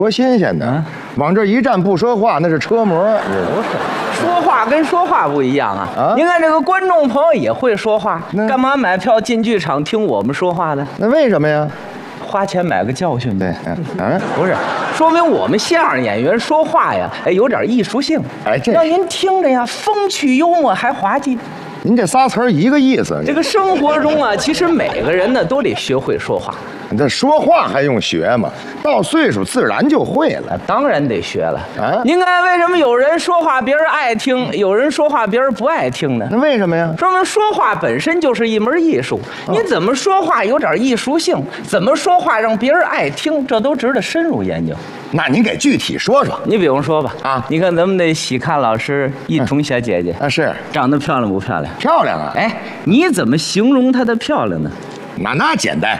多新鲜的！往这一站不说话，那是车模。 不是，说话跟说话不一样啊！您看这个观众朋友也会说话，干嘛买票进剧场听我们说话呢？ 那为什么呀？ 花钱买个教训。 对， 不是，说明我们相声演员说话呀，有点艺术性。 这让您听着呀，风趣幽默还滑稽。 您这仨词儿一个意思。 这个生活中啊，其实每个人呢都得学会说话。 你这说话还用学吗？到岁数自然就会了。 当然得学了啊！您看，为什么有人说话别人爱听，有人说话别人不爱听呢？ 那为什么呀？ 说明说话本身就是一门艺术。你怎么说话有点艺术性，怎么说话让别人爱听，这都值得深入研究。 那您给具体说说。 你比如说吧，你看咱们的喜看老师一彤小姐姐是长得漂亮不漂亮？ 漂亮啊！ 你怎么形容她的漂亮呢？ 那简单。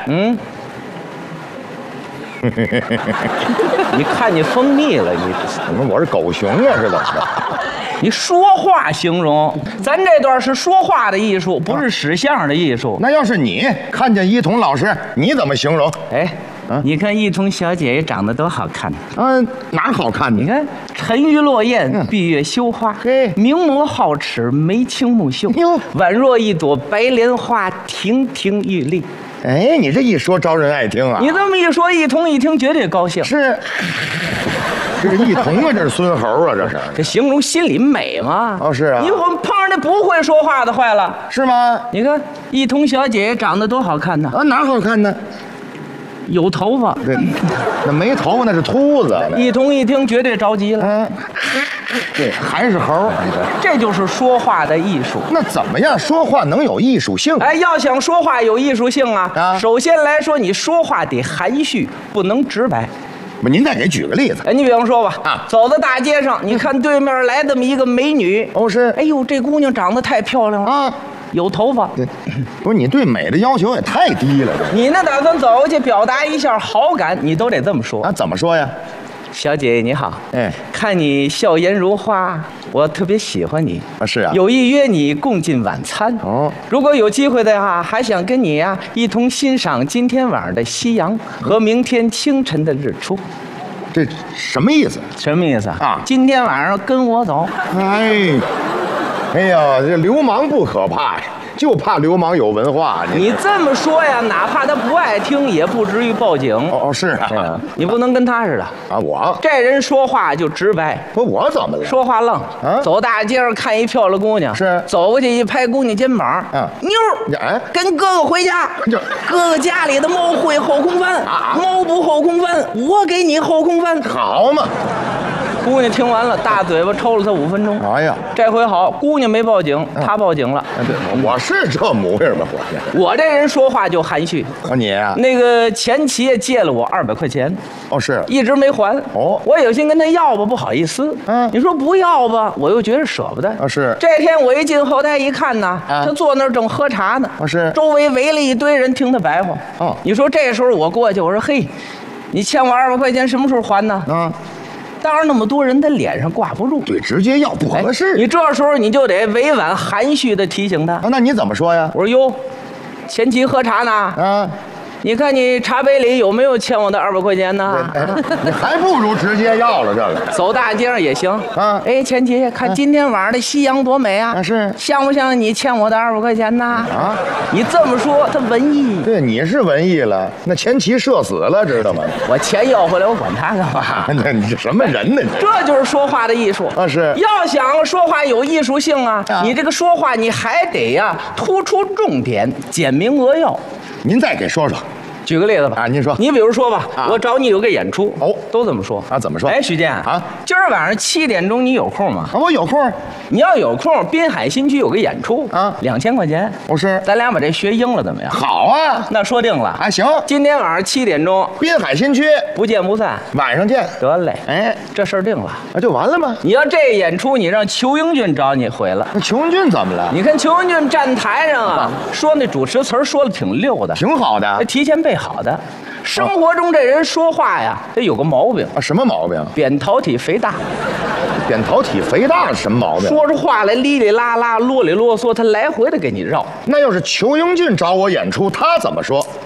你看你蜂蜜了，你我是狗熊啊，是怎么着？ 你说话形容，咱这段是说话的艺术，不是使相声的艺术。 那要是你看见一彤老师，你怎么形容？ 你看一彤小姐姐长得多好看哪儿好看呢？ 你看沉鱼落雁，闭月羞花，明眸皓齿，眉清目秀，宛若一朵白莲花，亭亭玉立。 你这一说招人爱听啊！ 你这么一说，一彤一听绝对高兴。 是，这是一彤啊，这是孙猴啊，这是。 这形容心里美嘛？ 是啊。 你碰上那不会说话的坏了， 是吗？ 你看一彤小姐姐长得多好看呢！ 哪好看呢？ 有头发。 对，那没头发那是秃子。 一彤一听绝对着急了。 对，还是猴。 这就是说话的艺术。 那怎么样说话能有艺术性？ 要想说话有艺术性首先来说，你说话得含蓄，不能直白。 您再给举个例子。 你比方说吧，走到大街上，你看对面来这么一个美女。 是。 哎呦，这姑娘长得太漂亮了有头发。 对，不是你对美的要求也太低了。 你那打算走过去表达一下好感，你都得这么说。 怎么说呀？ 小姐姐你好，看你笑颜如花，我特别喜欢你。 是啊， 有意约你共进晚餐。如果有机会的话，还想跟你一同欣赏今天晚上的夕阳和明天清晨的日出。 这什么意思？ 什么意思今天晚上跟我走。 哎呀，这流氓不可怕呀，就怕流氓有文化。 你这么说呀，哪怕他不爱听，也不至于报警。 是啊， 你不能跟他似的我这人说话就直白。 不，我怎么了？ 说话愣走大街上看一漂亮姑娘，走过去一拍姑娘肩膀，妞儿，跟哥哥回家。哥哥家里的猫会后空翻，猫不后空翻，我给你后空翻。 好嘛。 姑娘听完了，大嘴巴抽了他5分钟。这回好，姑娘没报警，他报警了。 对，我是这模样吗？ 我这人说话就含蓄。 你那个前妻借了我200块钱， 是， 一直没还。我有心跟他要吧，不好意思。你说不要吧，我又觉得舍不得。 是。 这天我一进后台一看呢，他坐那儿正喝茶呢。 是。 周围围了一堆人听他白话。你说这时候我过去，我说嘿，你欠我200块钱什么时候还呢？当然，那么多人，他脸上挂不住。 对，直接要不合适。 你这时候你就得委婉含蓄的提醒他。 那你怎么说呀？ 我说哟，前妻喝茶呢。你看你茶杯里有没有欠我的200块钱呢？ 你还不如直接要了这个。 走大街上也行前妻，看今天晚上的夕阳多美啊！ 是， 像不像你欠我的200块钱呢？你这么说，他文艺。 对，你是文艺了，那前妻社死了，知道吗？ 我钱要回来，我管他干嘛？ 那你这什么人呢？ 这就是说话的艺术是。 要想说话有艺术性你这个说话你还得突出重点，简明扼要。 您再给说说。 举个例子吧您说。 你比如说吧我找你有个演出都这么说怎么说？ 徐健今儿晚上7点钟你有空吗？ 我有空。 你要有空，滨海新区有个演出2000块钱。 是。 咱俩把这学应了怎么样？ 好啊， 那说定了。 行。 今天晚上7点钟， 滨海新区不见不散。 晚上见。 得嘞。这事儿定了。 就完了吗？ 你要这演出，你让裘英俊找你毁了。 那裘英俊怎么了？ 你看裘英俊站台上说那主持词说的挺溜的， 挺好的， 提前备好的。生活中这人说话呀，他有个毛病什么毛病？ 扁桃体肥大。 扁桃体肥大是什么毛病？ 说出话来哩哩啦啦、啰里啰嗦，他来回的给你绕。 那要是裘英俊找我演出，他怎么说？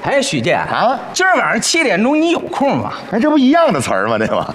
哎，许健啊，今儿晚上7点钟你有空吗？ 哎，这不一样的词儿吗？对吧？